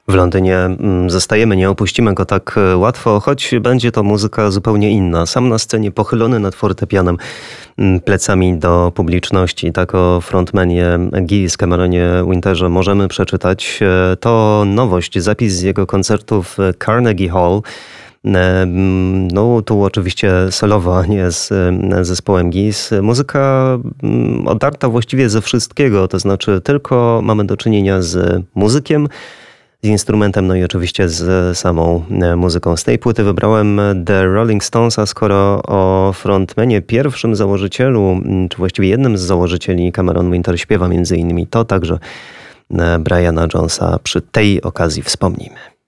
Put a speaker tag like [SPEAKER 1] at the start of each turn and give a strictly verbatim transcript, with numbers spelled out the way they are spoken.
[SPEAKER 1] W Londynie mm, zostajemy, nie opuścimy go tak e, łatwo, choć będzie to muzyka zupełnie inna. Sam na scenie pochylony nad fortepianem, mm, plecami do publiczności. Tak o frontmanie Gees, Cameronie Winterze możemy przeczytać. E, To nowość, zapis z jego koncertu w Carnegie Hall. E, mm, No, tu oczywiście solowo, a nie z e, zespołem Gees. Muzyka mm, odarta właściwie ze wszystkiego, to znaczy tylko mamy do czynienia z muzykiem, z instrumentem, no i oczywiście z samą e, muzyką. Z tej płyty wybrałem The Rolling Stones, a skoro o frontmanie, pierwszym założycielu, m, czy właściwie jednym z założycieli Cameron Winter śpiewa między innymi, to także e, Briana Jonesa, przy tej okazji wspomnijmy.